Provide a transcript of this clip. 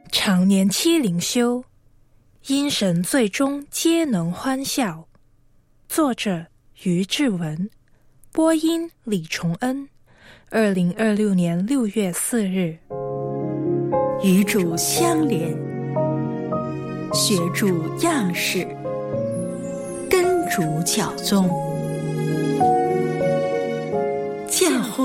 常年期灵修，因神最终皆能欢笑。作者于志文，播音李崇恩。2026年6月4日。 与主相连，学主样式，跟主教宗。